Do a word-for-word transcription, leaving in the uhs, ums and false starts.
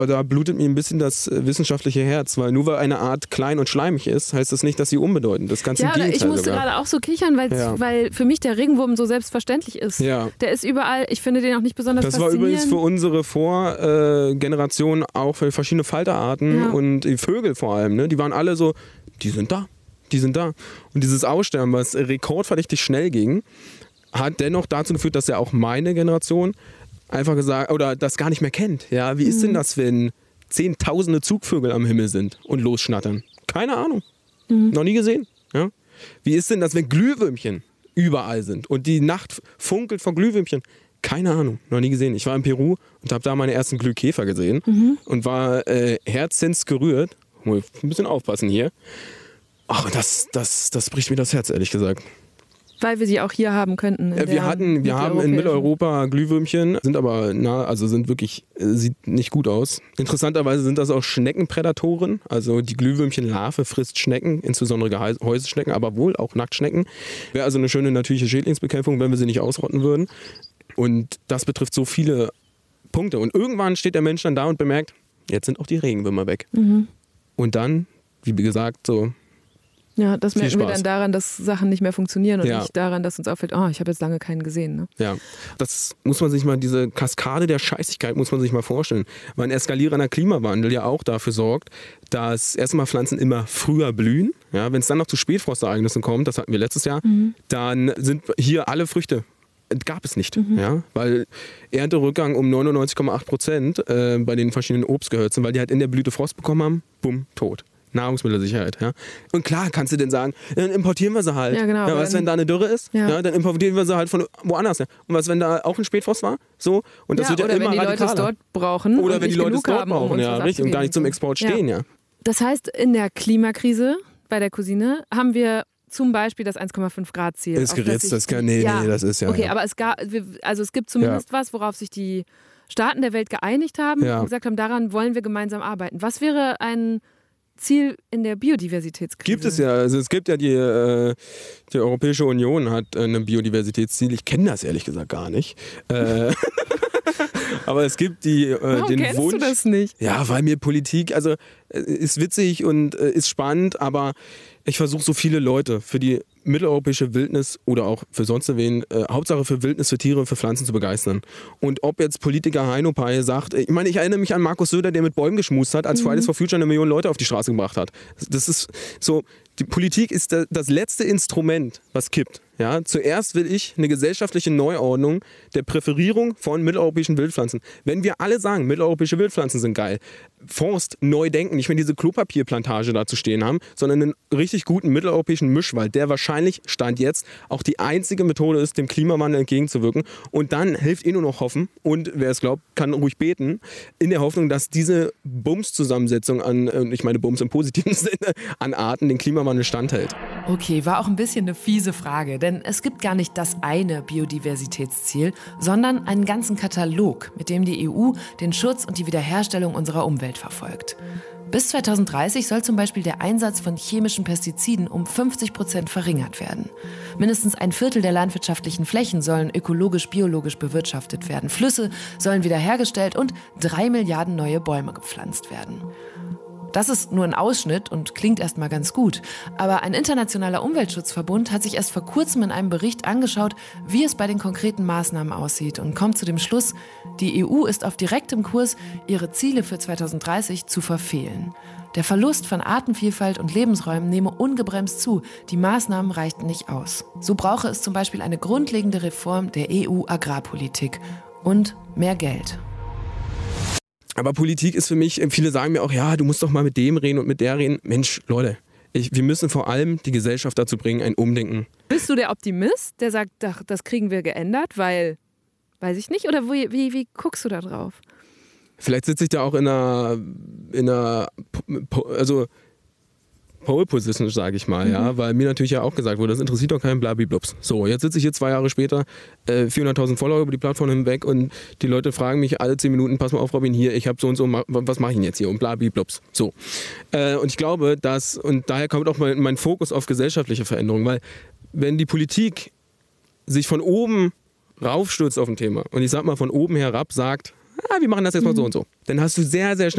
Da blutet mir ein bisschen das wissenschaftliche Herz, weil nur weil eine Art klein und schleimig ist, heißt das nicht, dass sie unbedeutend ist. Ganz im Ja, oder Gegenteil ich musste sogar. gerade auch so kichern, weil, Ja. weil für mich der Regenwurm so selbstverständlich ist. Ja. Der ist überall, ich finde den auch nicht besonders Das war faszinierend. übrigens für unsere Vorgeneration auch für verschiedene Falterarten Ja. und die Vögel vor allem. Ne? Die waren alle so, die sind da, die sind da. Und dieses Aussterben, was rekordverdächtig schnell ging, hat dennoch dazu geführt, dass ja auch meine Generation einfach gesagt, oder das gar nicht mehr kennt. Ja, wie ist Mhm. denn das, wenn zehntausende Zugvögel am Himmel sind und losschnattern? Keine Ahnung. Mhm. Noch nie gesehen. Ja? Wie ist denn das, wenn Glühwürmchen überall sind und die Nacht funkelt vor Glühwürmchen? Keine Ahnung, noch nie gesehen. Ich war in Peru und habe da meine ersten Glühkäfer gesehen Mhm. und war äh, herzens gerührt. Muss ein bisschen aufpassen hier. Ach, das, das, das bricht mir das Herz, ehrlich gesagt. Weil wir sie auch hier haben könnten. Äh, wir hatten, wir haben in Mitteleuropa Glühwürmchen, sind aber nah, also sind wirklich, äh, sieht nicht gut aus. Interessanterweise sind das auch Schneckenprädatoren, also die Glühwürmchenlarve frisst Schnecken, insbesondere Gehäuseschnecken, aber wohl auch Nacktschnecken. Wäre also eine schöne natürliche Schädlingsbekämpfung, wenn wir sie nicht ausrotten würden. Und das betrifft so viele Punkte. Und irgendwann steht der Mensch dann da und bemerkt, jetzt sind auch die Regenwürmer weg. Mhm. Und dann, wie gesagt, so. Ja, das Viel merken wir Spaß. dann daran, dass Sachen nicht mehr funktionieren und Ja. nicht daran, dass uns auffällt, oh, ich habe jetzt lange keinen gesehen. Ne? Ja, das muss man sich mal, diese Kaskade der Scheißigkeit muss man sich mal vorstellen. Weil ein eskalierender Klimawandel ja auch dafür sorgt, dass erstmal Pflanzen immer früher blühen. Ja, wenn es dann noch zu Spätfrostereignissen kommt, das hatten wir letztes Jahr, Mhm. dann sind hier alle Früchte. Gab es nicht, Mhm. ja, weil Ernterückgang um neunundneunzig Komma acht Prozent äh, bei den verschiedenen Obstgehölzen, weil die halt in der Blüte Frost bekommen haben, bumm, tot. Nahrungsmittelsicherheit, ja. Und klar kannst du denn sagen, dann importieren wir sie halt. Ja, genau, Ja, aber was, dann- wenn da eine Dürre ist? Ja. Ja. Dann importieren wir sie halt von woanders her. Und was, wenn da auch ein Spätfrost war? So. Und das ja, wird ja oder immer wenn die radikaler. Leute es dort brauchen Oder und wenn die nicht Leute es genug dort haben, um brauchen, uns ja, was richtig. Und gar nicht zum abzugeben. Export stehen, ja. Das heißt, in der Klimakrise bei der Cousine haben wir zum Beispiel das eins Komma fünf Grad Ziel. Ist auf das geritzt, sich das kann, die- nee, ja. nee, das ist ja. Okay, ja. aber es, gab, wir- also es gibt zumindest was, worauf sich die Staaten der Welt geeinigt haben Ja. und gesagt haben, daran wollen wir gemeinsam arbeiten. Was wäre ein Ziel in der Biodiversitätskrise? Gibt es ja, also es gibt ja die, äh, die Europäische Union hat äh, ein Biodiversitätsziel. Ich kenne das ehrlich gesagt gar nicht. Äh, aber es gibt die, äh, Warum den kennst Wunsch. du das nicht? Ja, weil mir Politik, also äh, ist witzig und äh, ist spannend, aber ich versuche so viele Leute für die mitteleuropäische Wildnis oder auch für sonst wen, äh, Hauptsache für Wildnis, für Tiere und für Pflanzen zu begeistern. Und ob jetzt Politiker Heino Pay sagt, ich meine, ich erinnere mich an Markus Söder, der mit Bäumen geschmust hat, als Mhm. Fridays for Future eine Million Leute auf die Straße gebracht hat. Das ist so, die Politik ist da- das letzte Instrument, was kippt. Ja, zuerst will ich eine gesellschaftliche Neuordnung der Präferierung von mitteleuropäischen Wildpflanzen. Wenn wir alle sagen, mitteleuropäische Wildpflanzen sind geil, Forst neu denken, nicht mehr diese Klopapierplantage da zu stehen haben, sondern einen richtig guten mitteleuropäischen Mischwald, der wahrscheinlich, Stand jetzt, auch die einzige Methode ist, dem Klimawandel entgegenzuwirken. Und dann hilft eh nur noch hoffen und wer es glaubt, kann ruhig beten, in der Hoffnung, dass diese Bums-Zusammensetzung an, und ich meine Bums im positiven Sinne, an Arten den Klimawandel standhält. Okay, war auch ein bisschen eine fiese Frage, denn es gibt gar nicht das eine Biodiversitätsziel, sondern einen ganzen Katalog, mit dem die E U den Schutz und die Wiederherstellung unserer Umwelt verfolgt. Bis zweitausenddreißig soll zum Beispiel der Einsatz von chemischen Pestiziden um fünfzig Prozent verringert werden. Mindestens ein Viertel der landwirtschaftlichen Flächen sollen ökologisch-biologisch bewirtschaftet werden. Flüsse sollen wiederhergestellt und drei Milliarden neue Bäume gepflanzt werden. Das ist nur ein Ausschnitt und klingt erstmal ganz gut. Aber ein internationaler Umweltschutzverbund hat sich erst vor kurzem in einem Bericht angeschaut, wie es bei den konkreten Maßnahmen aussieht und kommt zu dem Schluss, die E U ist auf direktem Kurs, ihre Ziele für zweitausenddreißig zu verfehlen. Der Verlust von Artenvielfalt und Lebensräumen nehme ungebremst zu. Die Maßnahmen reichten nicht aus. So brauche es zum Beispiel eine grundlegende Reform der E U-Agrarpolitik und mehr Geld. Aber Politik ist für mich, viele sagen mir auch, ja, du musst doch mal mit dem reden und mit der reden. Mensch, Leute, ich, wir müssen vor allem die Gesellschaft dazu bringen, ein Umdenken. Bist du der Optimist, der sagt, ach, das kriegen wir geändert, weil, weiß ich nicht, oder wie, wie, wie guckst du da drauf? Vielleicht sitze ich da auch in einer, in einer also Pole Position, sage ich mal, mhm. ja, weil mir natürlich ja auch gesagt wurde, das interessiert doch keinen Blabiblups. So, jetzt sitze ich hier zwei Jahre später, äh, vierhunderttausend Follower über die Plattform hinweg und die Leute fragen mich alle zehn Minuten, pass mal auf, Robin, hier, ich habe so und so, was mache ich denn jetzt hier und Blabiblups. So. Äh, und ich glaube, dass, und daher kommt auch mein, mein Fokus auf gesellschaftliche Veränderung, weil wenn die Politik sich von oben raufstürzt auf ein Thema und ich sag mal von oben herab sagt, ah, wir machen das jetzt mal so und so, dann hast du sehr, sehr schnell